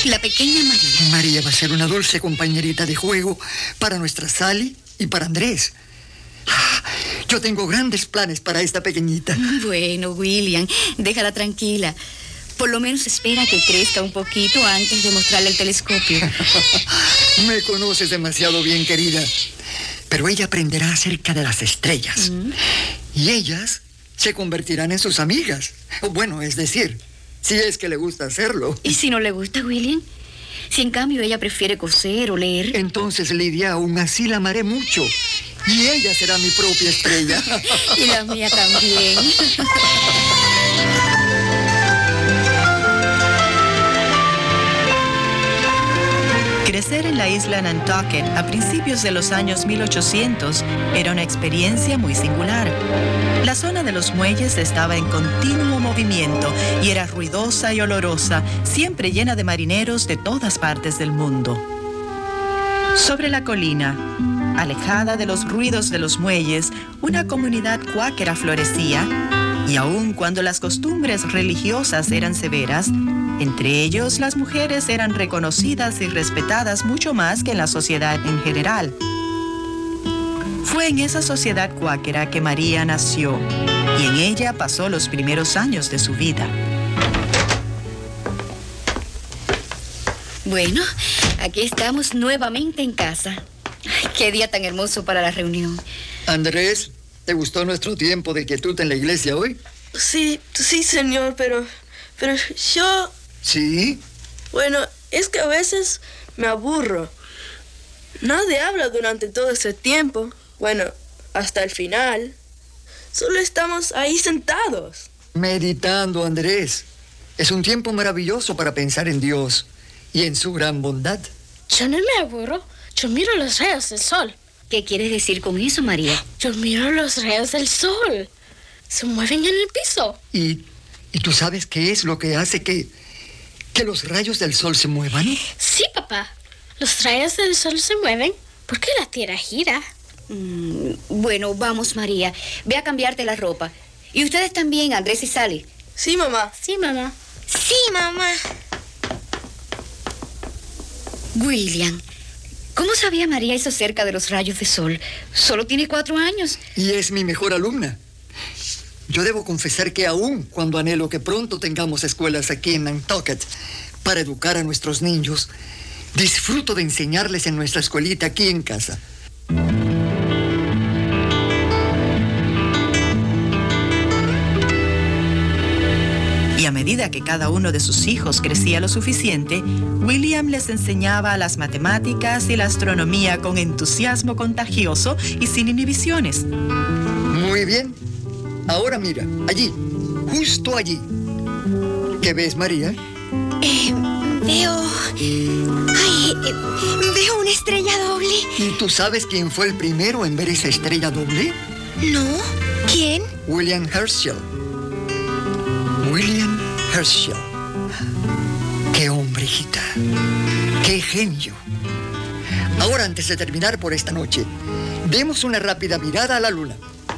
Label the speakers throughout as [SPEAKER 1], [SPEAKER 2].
[SPEAKER 1] La pequeña María.
[SPEAKER 2] María va a ser una dulce compañerita de juego para nuestra Sally y para Andrés. Yo tengo grandes planes para esta pequeñita.
[SPEAKER 1] Bueno, William, déjala tranquila. Por lo menos espera que crezca un poquito antes de mostrarle el telescopio.
[SPEAKER 2] Me conoces demasiado bien, querida. Pero ella aprenderá acerca de las estrellas. Y ellas se convertirán en sus amigas. Bueno, es decir, si es que le gusta hacerlo.
[SPEAKER 1] ¿Y si no le gusta, William? Si en cambio ella prefiere coser o leer.
[SPEAKER 2] Entonces, Lidia, aún así la amaré mucho. Y ella será mi propia estrella.
[SPEAKER 1] Y la mía también.
[SPEAKER 3] Crecer en la isla Nantucket a principios de los años 1800 era una experiencia muy singular. La zona de los muelles estaba en continuo movimiento y era ruidosa y olorosa, siempre llena de marineros de todas partes del mundo. Sobre la colina, alejada de los ruidos de los muelles, una comunidad cuáquera florecía, y aun cuando las costumbres religiosas eran severas, entre ellos las mujeres eran reconocidas y respetadas mucho más que en la sociedad en general. Fue en esa sociedad cuáquera que María nació, y en ella pasó los primeros años de su vida.
[SPEAKER 1] Bueno, aquí estamos nuevamente en casa. Ay, qué día tan hermoso para la reunión.
[SPEAKER 2] Andrés, ¿te gustó nuestro tiempo de quietud en la iglesia hoy?
[SPEAKER 4] Sí, señor, pero yo...
[SPEAKER 2] ¿Sí?
[SPEAKER 4] Bueno, es que a veces me aburro. Nadie habla durante todo ese tiempo. Bueno, hasta el final. Solo estamos ahí sentados.
[SPEAKER 2] Meditando, Andrés. Es un tiempo maravilloso para pensar en Dios y en su gran bondad.
[SPEAKER 5] Yo no me aburro. Yo miro los rayos del sol.
[SPEAKER 1] ¿Qué quieres decir con eso, María?
[SPEAKER 5] Yo miro los rayos del sol. Se mueven en el piso.
[SPEAKER 2] ¿Y tú sabes qué es lo que hace que los rayos del sol se muevan?
[SPEAKER 5] Sí, papá. Los rayos del sol se mueven porque la tierra gira.
[SPEAKER 1] Bueno, vamos, María. Ve a cambiarte la ropa. Y ustedes también, Andrés y Sally.
[SPEAKER 4] Sí, mamá.
[SPEAKER 5] Sí, mamá.
[SPEAKER 6] Sí, mamá.
[SPEAKER 1] William, ¿cómo sabía María eso acerca de los rayos de sol? Solo tiene 4 años.
[SPEAKER 2] Y es mi mejor alumna. Yo debo confesar que aún cuando anhelo que pronto tengamos escuelas aquí en Nantucket para educar a nuestros niños, disfruto de enseñarles en nuestra escuelita aquí en casa.
[SPEAKER 3] Y a medida que cada uno de sus hijos crecía lo suficiente, William les enseñaba las matemáticas y la astronomía con entusiasmo contagioso y sin inhibiciones.
[SPEAKER 2] Muy bien. Ahora mira, allí, justo allí. ¿Qué ves, María?
[SPEAKER 6] Veo una estrella doble.
[SPEAKER 2] ¿Y tú sabes quién fue el primero en ver esa estrella doble?
[SPEAKER 6] ¿No? ¿Quién?
[SPEAKER 2] William Herschel. William Herschel. ¡Qué hombre, hijita! ¡Qué genio! Ahora, antes de terminar por esta noche, demos una rápida mirada a la luna.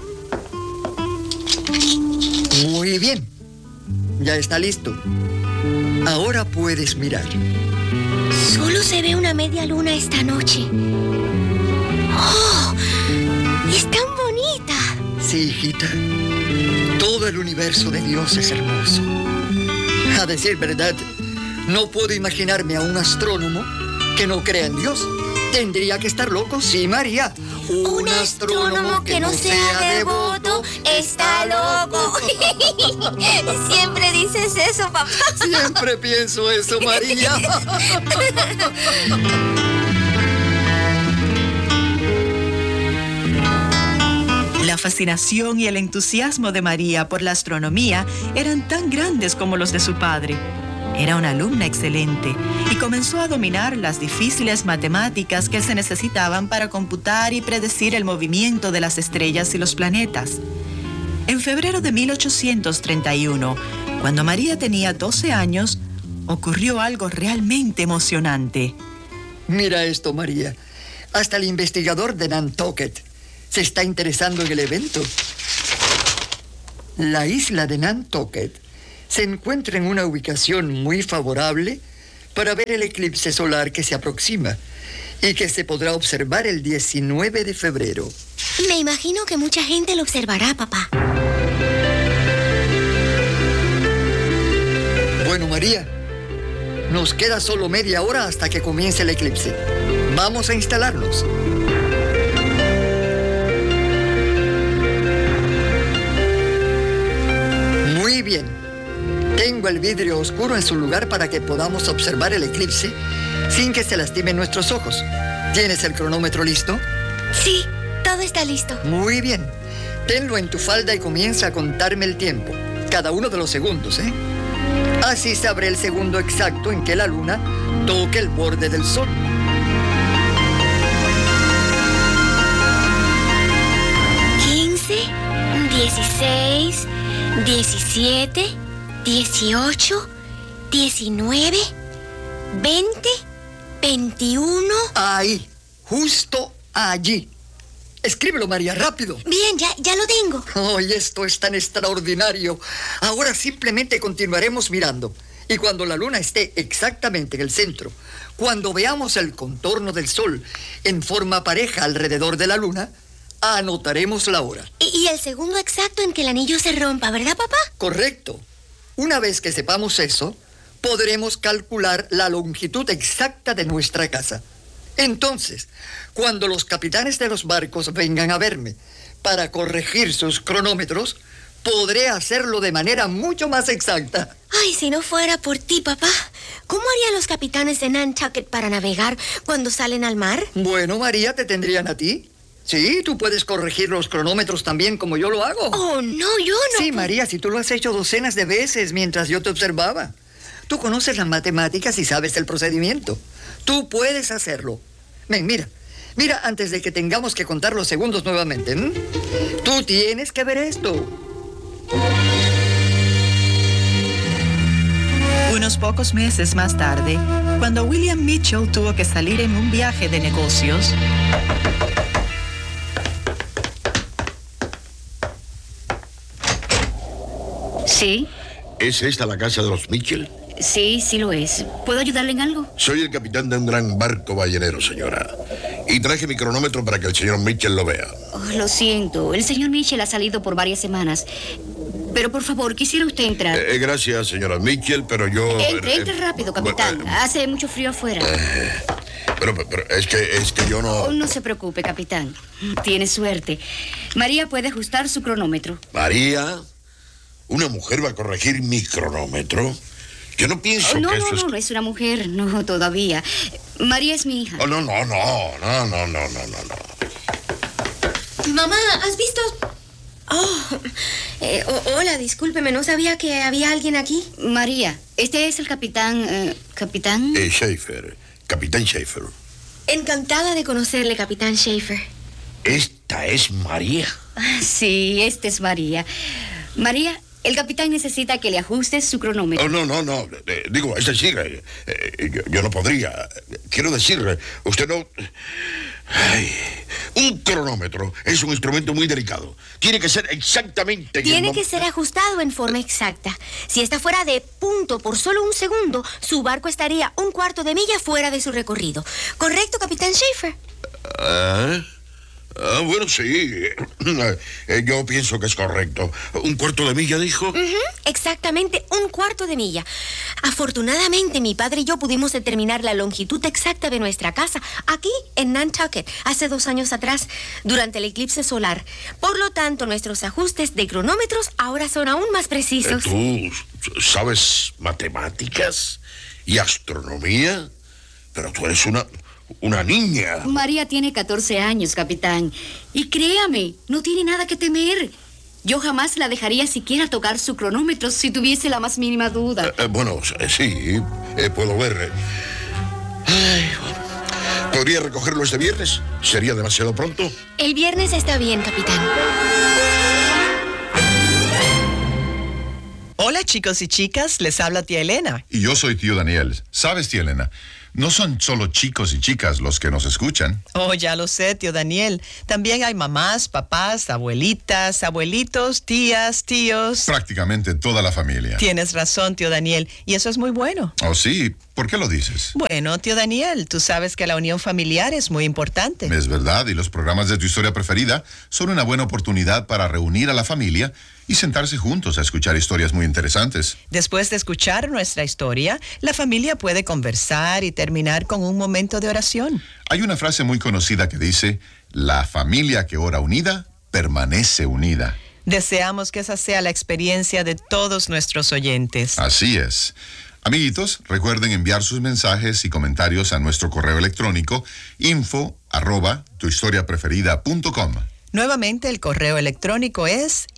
[SPEAKER 2] Muy bien. Ya está listo. Ahora puedes mirar.
[SPEAKER 6] Solo se ve una media luna esta noche. ¡Oh! ¡Es tan bonita!
[SPEAKER 2] Sí, hijita. Todo el universo de Dios es hermoso. A decir verdad, no puedo imaginarme a un astrónomo que no crea en Dios. Tendría que estar loco, sí, María.
[SPEAKER 6] Un astrónomo que no sea devoto está loco. Siempre dices eso, papá.
[SPEAKER 2] Siempre pienso eso, María.
[SPEAKER 3] La fascinación y el entusiasmo de María por la astronomía eran tan grandes como los de su padre. Era una alumna excelente y comenzó a dominar las difíciles matemáticas que se necesitaban para computar y predecir el movimiento de las estrellas y los planetas. En febrero de 1831, cuando María tenía 12 años, ocurrió algo realmente emocionante.
[SPEAKER 2] Mira esto, María. Hasta el investigador de Nantucket se está interesando en el evento. La isla de Nantucket se encuentra en una ubicación muy favorable para ver el eclipse solar que se aproxima y que se podrá observar el 19 de febrero.
[SPEAKER 6] Me imagino que mucha gente lo observará, papá.
[SPEAKER 2] Bueno, María, nos queda solo media hora hasta que comience el eclipse. Vamos a instalarnos. Muy bien. Tengo el vidrio oscuro en su lugar para que podamos observar el eclipse sin que se lastimen nuestros ojos. ¿Tienes el cronómetro listo?
[SPEAKER 6] Sí, todo está listo.
[SPEAKER 2] Muy bien. Tenlo en tu falda y comienza a contarme el tiempo. Cada uno de los segundos, ¿eh? Así sabré el segundo exacto en que la luna toque el borde del sol.
[SPEAKER 6] 15, 16, 17, 18, 19, 20, 21...
[SPEAKER 2] Ahí, justo allí. Escríbelo, María, rápido.
[SPEAKER 6] Bien, ya lo tengo.
[SPEAKER 2] ¡Ay, esto es tan extraordinario! Ahora simplemente continuaremos mirando. Y cuando la luna esté exactamente en el centro, cuando veamos el contorno del sol en forma pareja alrededor de la luna, anotaremos la hora.
[SPEAKER 6] Y el segundo exacto en que el anillo se rompa, ¿verdad, papá?
[SPEAKER 2] Correcto. Una vez que sepamos eso, podremos calcular la longitud exacta de nuestra casa. Entonces, cuando los capitanes de los barcos vengan a verme para corregir sus cronómetros, podré hacerlo de manera mucho más exacta.
[SPEAKER 6] Ay, si no fuera por ti, papá. ¿Cómo harían los capitanes de Nantucket para navegar cuando salen al mar?
[SPEAKER 2] Bueno, María, ¿te tendrían a ti? Sí, tú puedes corregir los cronómetros también como yo lo hago.
[SPEAKER 6] Oh, no, yo no.
[SPEAKER 2] Sí, María, si tú lo has hecho docenas de veces mientras yo te observaba. Tú conoces las matemáticas y sabes el procedimiento. Tú puedes hacerlo. Ven, mira, antes de que tengamos que contar los segundos nuevamente. Tú tienes que ver esto.
[SPEAKER 3] Unos pocos meses más tarde, cuando William Mitchell tuvo que salir en un viaje de negocios,
[SPEAKER 1] ¿Sí?
[SPEAKER 7] ¿Es esta la casa de los Mitchell?
[SPEAKER 1] Sí, sí lo es. ¿Puedo ayudarle en algo?
[SPEAKER 7] Soy el capitán de un gran barco ballenero, señora. Y traje mi cronómetro para que el señor Mitchell lo vea.
[SPEAKER 1] Oh, lo siento. El señor Mitchell ha salido por varias semaas. Pero por favor, quisiera usted entrar.
[SPEAKER 7] Gracias, señora Mitchell, pero yo...
[SPEAKER 1] Entre rápido, capitán. Hace mucho frío afuera.
[SPEAKER 7] Pero es que yo no...
[SPEAKER 1] Oh, no se preocupe, capitán. Tiene suerte. María puede ajustar su cronómetro.
[SPEAKER 7] María, ¿una mujer va a corregir mi cronómetro? Yo no pienso
[SPEAKER 1] no,
[SPEAKER 7] que eso
[SPEAKER 1] no es una mujer. No, todavía. María es mi hija.
[SPEAKER 7] Oh, no.
[SPEAKER 6] Mamá, ¿has visto...? Hola, discúlpeme, no sabía que había alguien aquí.
[SPEAKER 1] María, este es el capitán... ¿Capitán?
[SPEAKER 7] Schaefer, capitán Schaefer.
[SPEAKER 6] Encantada de conocerle, capitán Schaefer.
[SPEAKER 7] ¿Esta es María?
[SPEAKER 1] Sí, esta es María. María, el capitán necesita que le ajustes su cronómetro.
[SPEAKER 7] Oh, no. Digo, es decir, yo no podría. Quiero decir, usted no... Ay, un cronómetro es un instrumento muy delicado. Tiene que ser exactamente...
[SPEAKER 6] Tiene que ser ajustado en forma exacta. Si está fuera de punto por solo un segundo, su barco estaría un cuarto de milla fuera de su recorrido. ¿Correcto, capitán Schaefer?
[SPEAKER 7] Bueno, sí. Yo pienso que es correcto. ¿Un cuarto de milla, dijo?
[SPEAKER 6] Exactamente, un cuarto de milla. Afortunadamente, mi padre y yo pudimos determinar la longitud exacta de nuestra casa aquí en Nantucket, hace 2 años atrás, durante el eclipse solar. Por lo tanto, nuestros ajustes de cronómetros ahora son aún más precisos.
[SPEAKER 7] ¿Tú sabes matemáticas y astronomía? Pero tú eres una niña.
[SPEAKER 1] María tiene 14 años, capitán. Y créame, no tiene nada que temer. Yo jamás la dejaría siquiera tocar su cronómetro si tuviese la más mínima duda.
[SPEAKER 7] Bueno, sí, puedo ver. ¿Podría recogerlo este viernes? ¿Sería demasiado pronto?
[SPEAKER 6] El viernes está bien, capitán.
[SPEAKER 3] Hola, chicos y chicas, les habla tía Elena.
[SPEAKER 8] Y yo soy tío Daniel. ¿Sabes, tía Elena? No son solo chicos y chicas los que nos escuchan.
[SPEAKER 3] Oh, ya lo sé, tío Daniel. También hay mamás, papás, abuelitas, abuelitos, tías, tíos.
[SPEAKER 8] Prácticamente toda la familia.
[SPEAKER 3] Tienes razón, tío Daniel, y eso es muy bueno.
[SPEAKER 8] Oh, sí, ¿Por qué lo dices?
[SPEAKER 3] Bueno, tío Daniel, tú sabes que la unión familiar es muy importante.
[SPEAKER 8] Es verdad, y los programas de Tu Historia Preferida son una buena oportunidad para reunir a la familia y sentarse juntos a escuchar historias muy interesantes.
[SPEAKER 3] Después de escuchar nuestra historia, la familia puede conversar y terminar con un momento de oración.
[SPEAKER 8] Hay una frase muy conocida que dice, la familia que ora unida, permanece unida.
[SPEAKER 3] Deseamos que esa sea la experiencia de todos nuestros oyentes.
[SPEAKER 8] Así es. Amiguitos, recuerden enviar sus mensajes y comentarios a nuestro correo electrónico info@tuhistoriapreferida.com.
[SPEAKER 3] Nuevamente, el correo electrónico es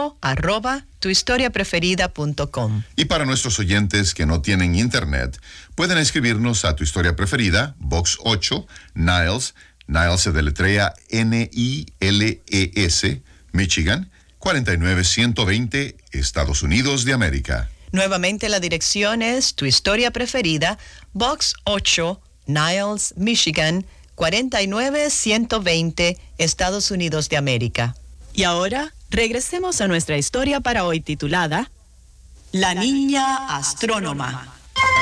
[SPEAKER 3] info@tuhistoriapreferida.com.
[SPEAKER 8] Y para nuestros oyentes que no tienen internet, pueden escribirnos a Tu Historia Preferida, Box 8, Niles. Niles se deletrea Niles, Michigan, 49120, Estados Unidos de América.
[SPEAKER 3] Nuevamente la dirección es Tu Historia Preferida, Box 8, Niles, Michigan, 49120, Estados Unidos de América. Y ahora, regresemos a nuestra historia para hoy titulada La Niña Astrónoma.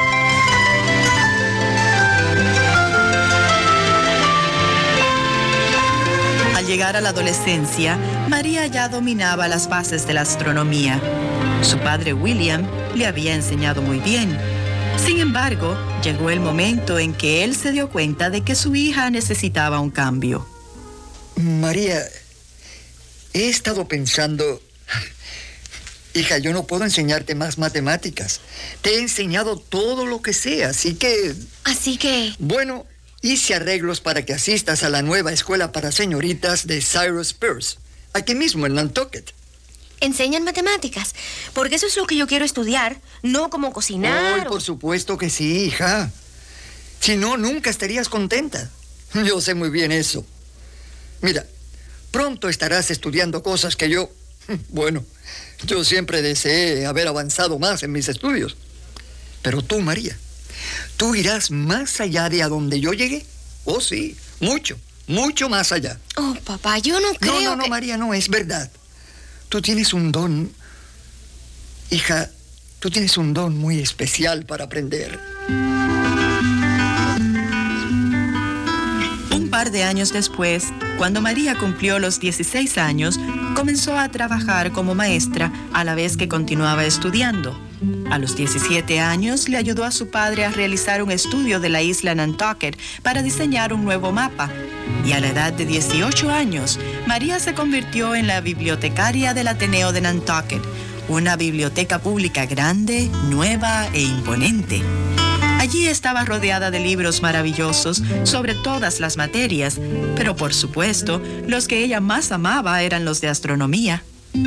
[SPEAKER 3] Al llegar a la adolescencia, María ya dominaba las bases de la astronomía. Su padre William le había enseñado muy bien. Sin embargo, llegó el momento en que él se dio cuenta de que su hija necesitaba un cambio.
[SPEAKER 2] María, he estado pensando... Hija, yo no puedo enseñarte más matemáticas. Te he enseñado todo lo que sé, así que... Bueno, hice arreglos para que asistas a la nueva escuela para señoritas de Cyrus Peirce, aquí mismo en Nantucket.
[SPEAKER 6] ¿Enseñan matemáticas? Porque eso es lo que yo quiero estudiar, no como cocinar.
[SPEAKER 2] Ay, por supuesto que sí, hija. Si no, nunca estarías contenta. Yo sé muy bien eso. Mira, pronto estarás estudiando cosas que yo... Bueno, yo siempre deseé haber avanzado más en mis estudios. Pero tú, María, tú irás más allá de a donde yo llegué. Oh, sí, mucho, mucho más allá.
[SPEAKER 6] Oh, papá, yo no creo
[SPEAKER 2] No, María, no, es verdad. Tú tienes un don, hija, tú tienes un don muy especial para aprender.
[SPEAKER 3] Un par de años después, cuando María cumplió los 16 años, comenzó a trabajar como maestra a la vez que continuaba estudiando. A los 17 años le ayudó a su padre a realizar un estudio de la isla Nantucket para diseñar un nuevo mapa. Y a la edad de 18 años, María se convirtió en la bibliotecaria del Ateneo de Nantucket, una biblioteca pública grande, nueva e imponente. Allí estaba rodeada de libros maravillosos sobre todas las materias, pero por supuesto, los que ella más amaba eran los de astronomía.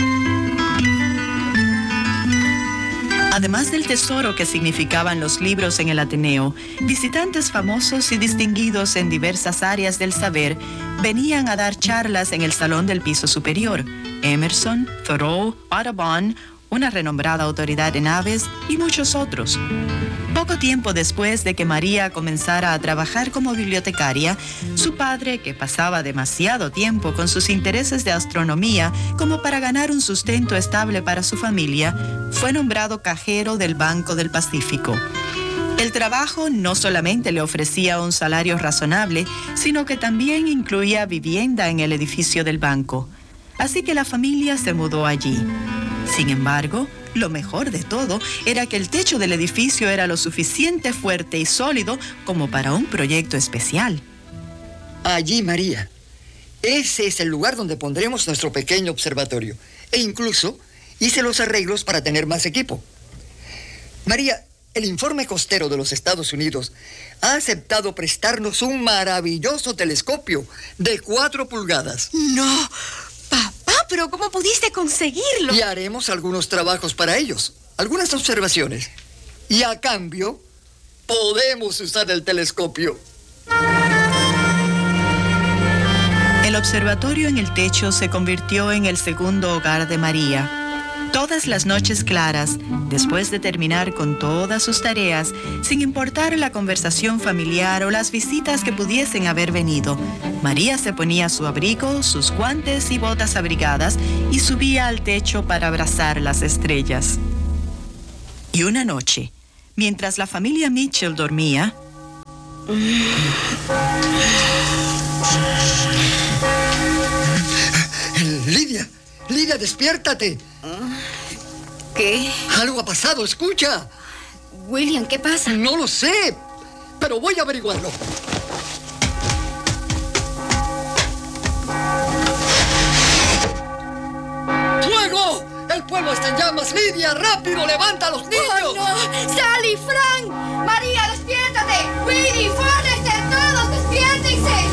[SPEAKER 3] Además del tesoro que significaban los libros en el Ateneo, visitantes famosos y distinguidos en diversas áreas del saber venían a dar charlas en el salón del piso superior. Emerson, Thoreau, Audubon, una renombrada autoridad en aves y muchos otros. Poco tiempo después de que María comenzara a trabajar como bibliotecaria, su padre, que pasaba demasiado tiempo con sus intereses de astronomía como para ganar un sustento estable para su familia, fue nombrado cajero del Banco del Pacífico. El trabajo no solamente le ofrecía un salario razonable, sino que también incluía vivienda en el edificio del banco. Así que la familia se mudó allí. Sin embargo, lo mejor de todo era que el techo del edificio era lo suficiente fuerte y sólido como para un proyecto especial.
[SPEAKER 2] Allí, María. Ese es el lugar donde pondremos nuestro pequeño observatorio. E incluso hice los arreglos para tener más equipo. María, el Informe Costero de los Estados Unidos ha aceptado prestarnos un maravilloso telescopio de 4 pulgadas.
[SPEAKER 6] ¡No! ¿Pero cómo pudiste conseguirlo?
[SPEAKER 2] Y haremos algunos trabajos para ellos, algunas observaciones. Y a cambio, podemos usar el telescopio.
[SPEAKER 3] El observatorio en el techo se convirtió en el segundo hogar de María. Todas las noches claras, después de terminar con todas sus tareas, sin importar la conversación familiar o las visitas que pudiesen haber venido, María se ponía su abrigo, sus guantes y botas abrigadas y subía al techo para abrazar las estrellas. Y una noche, Mientras la familia Mitchell dormía,
[SPEAKER 2] Lidia, despiértate.
[SPEAKER 1] ¿Qué?
[SPEAKER 2] Algo ha pasado, escucha.
[SPEAKER 1] William, ¿qué pasa?
[SPEAKER 2] No lo sé, pero voy a averiguarlo. ¡Fuego! ¡El pueblo está en llamas! ¡Lidia, rápido, levanta a los niños!
[SPEAKER 1] ¡Oh, no! ¡Sally, Frank! ¡María, despiértate! ¡Willy, Forrester, todos, despiértense!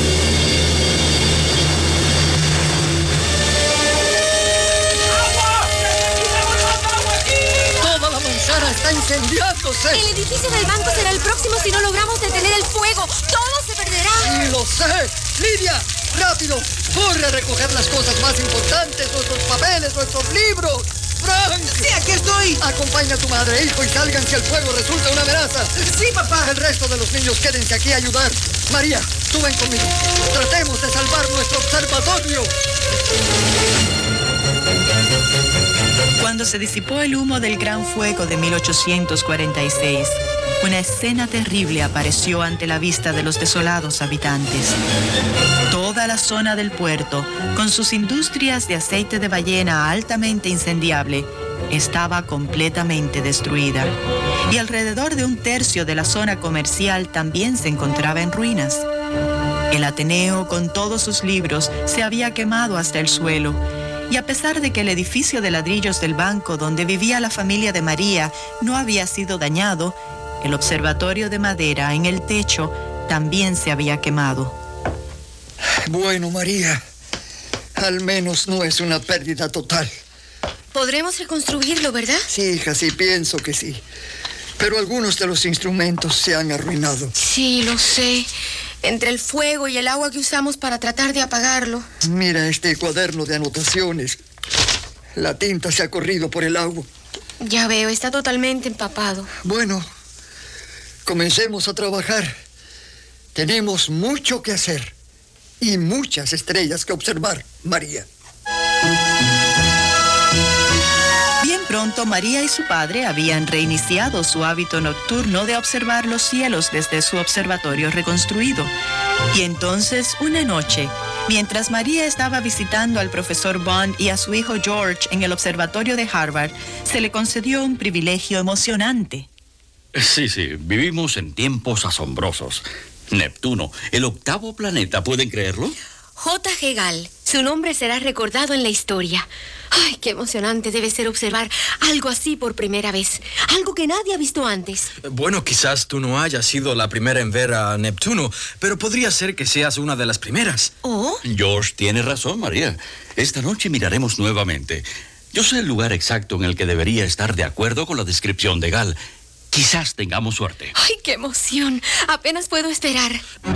[SPEAKER 2] ¡Toda la manzana está incendiándose!
[SPEAKER 6] El edificio del banco será el próximo si no logramos detener el fuego. ¡Todo se perderá!
[SPEAKER 2] ¡Sí, lo sé! ¡Lidia, rápido! ¡Corre a recoger las cosas más importantes! ¡Nuestros papeles, nuestros libros! ¡Frank!
[SPEAKER 9] Sí, aquí estoy.
[SPEAKER 2] Acompaña a tu madre, hijo, y salgan si el fuego resulta una amenaza.
[SPEAKER 9] Sí, papá.
[SPEAKER 2] El resto de los niños quédense aquí a ayudar. María, tú ven conmigo. Tratemos de salvar nuestro observatorio.
[SPEAKER 3] cuando se disipó el humo del gran fuego de 1846, una escena terrible apareció ante la vista de los desolados habitantes. Toda la zona del puerto, con sus industrias de aceite de ballena altamente incendiable, estaba completamente destruida. Y alrededor de un tercio de la zona comercial también se encontraba en ruinas. El Ateneo, con todos sus libros, se había quemado hasta el suelo. Y a pesar de que el edificio de ladrillos del banco donde vivía la familia de María no había sido dañado, el observatorio de madera en el techo también se había quemado.
[SPEAKER 2] Bueno, María, al menos no es una pérdida total.
[SPEAKER 6] Podremos reconstruirlo, ¿verdad?
[SPEAKER 2] Sí, hija, sí, pienso que sí. Pero algunos de los instrumentos se han arruinado.
[SPEAKER 6] Sí, lo sé. Entre el fuego y el agua que usamos para tratar de apagarlo.
[SPEAKER 2] Mira este cuaderno de anotaciones. La tinta se ha corrido por el agua.
[SPEAKER 6] Ya veo, está totalmente empapado.
[SPEAKER 2] Bueno, comencemos a trabajar. Tenemos mucho que hacer y muchas estrellas que observar, María.
[SPEAKER 3] Bien pronto, María y su padre habían reiniciado su hábito nocturno de observar los cielos desde su observatorio reconstruido. Y entonces, una noche, mientras María estaba visitando al profesor Bond y a su hijo George en el observatorio de Harvard, se le concedió un privilegio emocionante.
[SPEAKER 10] Sí, vivimos en tiempos asombrosos. Neptuno, el octavo planeta, ¿pueden creerlo?
[SPEAKER 6] J.G. Gall, su nombre será recordado en la historia. Ay, qué emocionante debe ser observar algo así por primera vez. Algo que nadie ha visto antes.
[SPEAKER 9] Bueno, quizás tú no hayas sido la primera en ver a Neptuno, pero podría ser que seas una de las primeras.
[SPEAKER 6] ¿Oh?
[SPEAKER 10] George tiene razón, María. Esta noche miraremos nuevamente. Yo sé el lugar exacto en el que debería estar de acuerdo con la descripción de Gall. Quizás tengamos suerte.
[SPEAKER 6] Ay, qué emoción. Apenas puedo esperar.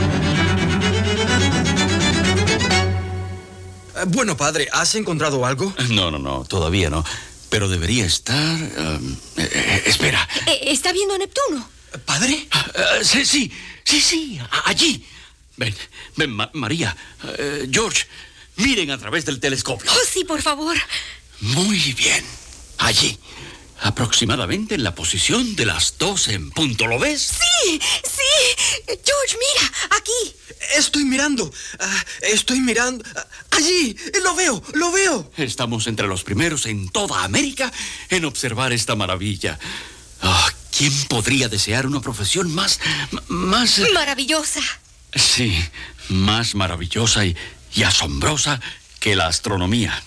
[SPEAKER 9] Bueno, padre, ¿has encontrado algo?
[SPEAKER 10] No, todavía no. Pero debería estar... espera.
[SPEAKER 6] ¿Está viendo a Neptuno?
[SPEAKER 9] ¿Padre?
[SPEAKER 10] Sí, allí. Ven, María, George, miren a través del telescopio.
[SPEAKER 6] Oh, sí, por favor.
[SPEAKER 10] Muy bien, allí. Aproximadamente en la posición de las 12 en punto, ¿lo ves?
[SPEAKER 6] Sí. George, mira, aquí.
[SPEAKER 9] Estoy mirando. Allí, lo veo.
[SPEAKER 10] Estamos entre los primeros en toda América en observar esta maravilla. ¿Quién podría desear una profesión más...
[SPEAKER 6] Maravillosa.
[SPEAKER 10] Sí, más maravillosa y asombrosa que la astronomía.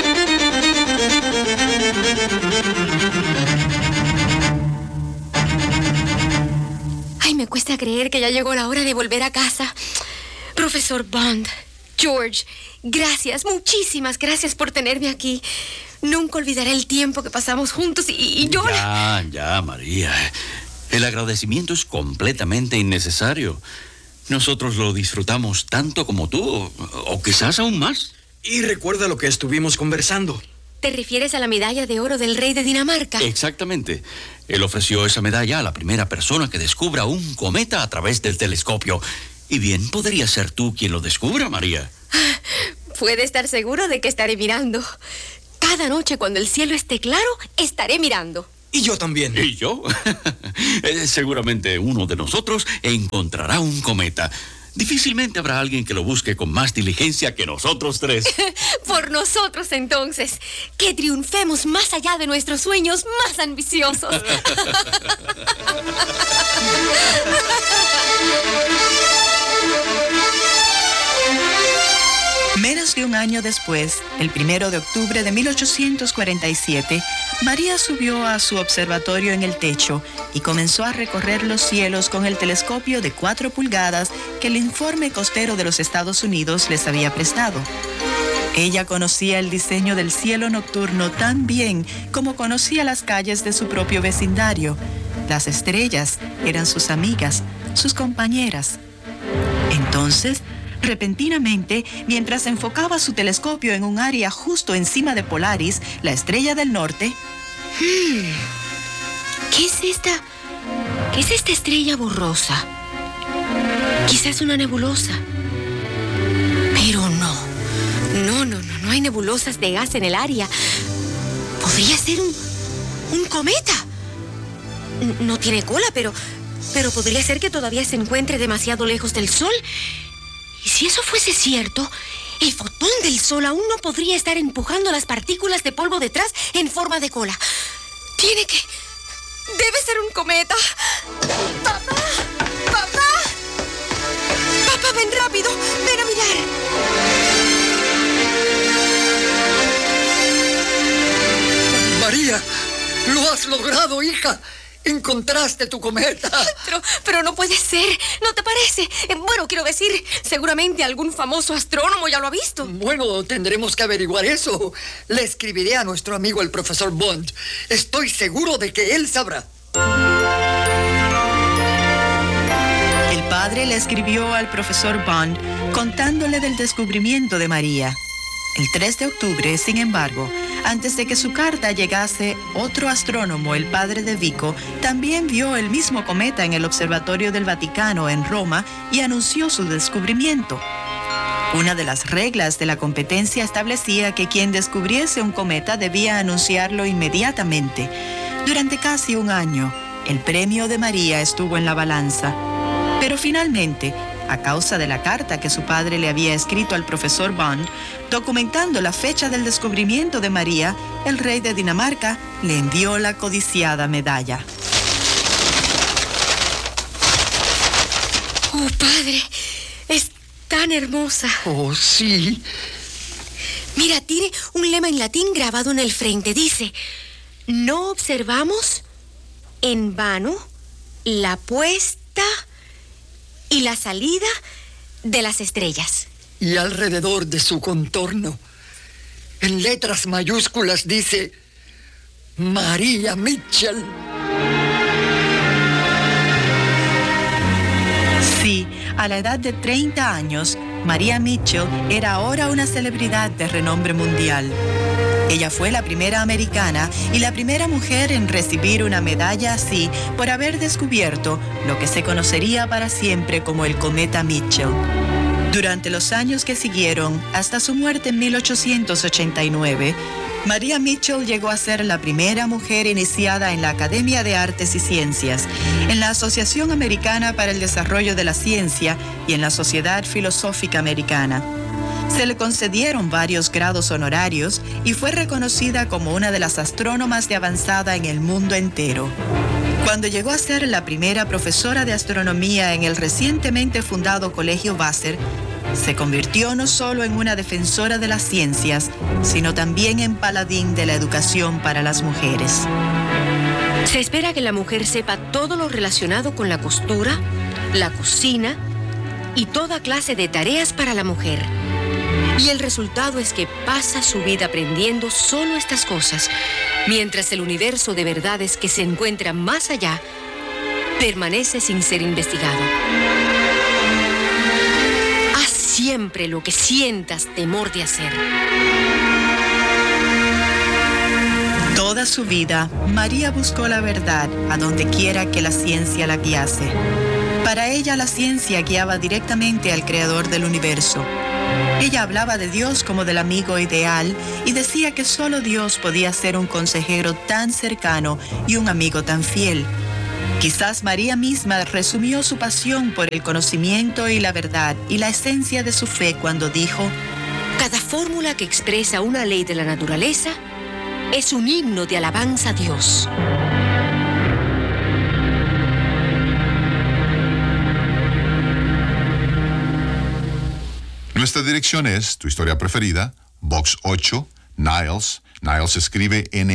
[SPEAKER 6] Ay, me cuesta creer que ya llegó la hora de volver a casa. Profesor Bond, George, gracias, muchísimas gracias por tenerme aquí. Nunca olvidaré el tiempo que pasamos juntos y yo...
[SPEAKER 10] Ya, María. El agradecimiento es completamente innecesario. Nosotros lo disfrutamos tanto como tú, o quizás aún más.
[SPEAKER 9] Y recuerda lo que estuvimos conversando.
[SPEAKER 6] ¿Te refieres a la medalla de oro del rey de Dinamarca?
[SPEAKER 10] Exactamente. Él ofreció esa medalla a la primera persona que descubra un cometa a través del telescopio. Y bien podría ser tú quien lo descubra, María.
[SPEAKER 6] Puede estar seguro de que estaré mirando. Cada noche cuando el cielo esté claro, estaré mirando.
[SPEAKER 9] Y yo también.
[SPEAKER 10] ¿Y yo? Seguramente uno de nosotros encontrará un cometa. Difícilmente habrá alguien que lo busque con más diligencia que nosotros tres.
[SPEAKER 6] Por nosotros, entonces. Que triunfemos más allá de nuestros sueños más ambiciosos.
[SPEAKER 3] Menos de un año después, el 1 de octubre de 1847, María subió a su observatorio en el techo y comenzó a recorrer los cielos con el telescopio de 4 pulgadas que el Informe Costero de los Estados Unidos les había prestado. Ella conocía el diseño del cielo nocturno tan bien como conocía las calles de su propio vecindario. Las estrellas eran sus amigas, sus compañeras. Entonces, repentinamente, mientras enfocaba su telescopio en un área justo encima de Polaris, la estrella del norte...
[SPEAKER 6] ¿Qué es esta? ¿Qué es esta estrella borrosa? Quizás una nebulosa. Pero no. No hay nebulosas de gas en el área. Podría ser un cometa. No tiene cola, pero podría ser que todavía se encuentre demasiado lejos del Sol. Y si eso fuese cierto, el fotón del Sol aún no podría estar empujando las partículas de polvo detrás en forma de cola. Debe ser un cometa. ¡Papá! ¡Papá, ven rápido! ¡Ven a mirar!
[SPEAKER 2] María, lo has logrado, hija. Encontraste tu cometa.
[SPEAKER 6] Pero no puede ser, ¿no te parece? Bueno, quiero decir, seguramente algún famoso astrónomo ya lo ha visto.
[SPEAKER 2] Bueno, tendremos que averiguar eso. Le escribiré a nuestro amigo el profesor Bond. Estoy seguro de que él sabrá.
[SPEAKER 3] El padre le escribió al profesor Bond contándole del descubrimiento de María. El 3 de octubre, sin embargo, antes de que su carta llegase, otro astrónomo, el padre de Vico, también vio el mismo cometa en el Observatorio del Vaticano en Roma y anunció su descubrimiento. Una de las reglas de la competencia establecía que quien descubriese un cometa debía anunciarlo inmediatamente. Durante casi un año, el premio de María estuvo en la balanza. Pero finalmente, a causa de la carta que su padre le había escrito al profesor Bond, documentando la fecha del descubrimiento de María, el rey de Dinamarca le envió la codiciada medalla.
[SPEAKER 6] Oh, padre, es tan hermosa.
[SPEAKER 2] Oh, sí.
[SPEAKER 6] Mira, tiene un lema en latín grabado en el frente. Dice: no observamos en vano la puesta y la salida de las estrellas.
[SPEAKER 2] Y alrededor de su contorno, en letras mayúsculas dice: María Mitchell.
[SPEAKER 3] Sí, a la edad de 30 años, María Mitchell era ahora una celebridad de renombre mundial. Ella fue la primera americana y la primera mujer en recibir una medalla así por haber descubierto lo que se conocería para siempre como el cometa Mitchell. Durante los años que siguieron, hasta su muerte en 1889, María Mitchell llegó a ser la primera mujer iniciada en la Academia de Artes y Ciencias, en la Asociación Americana para el Desarrollo de la Ciencia y en la Sociedad Filosófica Americana. Se le concedieron varios grados honorarios y fue reconocida como una de las astrónomas de avanzada en el mundo entero. Cuando llegó a ser la primera profesora de astronomía en el recientemente fundado Colegio Vassar, se convirtió no solo en una defensora de las ciencias, sino también en paladín de la educación para las mujeres.
[SPEAKER 6] Se espera que la mujer sepa todo lo relacionado con la costura, la cocina y toda clase de tareas para la mujer. Y el resultado es que pasa su vida aprendiendo solo estas cosas, mientras el universo de verdades que se encuentra más allá permanece sin ser investigado. Haz siempre lo que sientas temor de hacer.
[SPEAKER 3] Toda su vida, María buscó la verdad a donde quiera que la ciencia la guiase. Para ella, la ciencia guiaba directamente al creador del universo. Ella hablaba de Dios como del amigo ideal y decía que solo Dios podía ser un consejero tan cercano y un amigo tan fiel. Quizás María misma resumió su pasión por el conocimiento y la verdad y la esencia de su fe cuando dijo:
[SPEAKER 6] cada fórmula que expresa una ley de la naturaleza es un himno de alabanza a Dios.
[SPEAKER 8] Nuestra dirección es Tu Historia Preferida, Box 8, Niles. Niles se escribe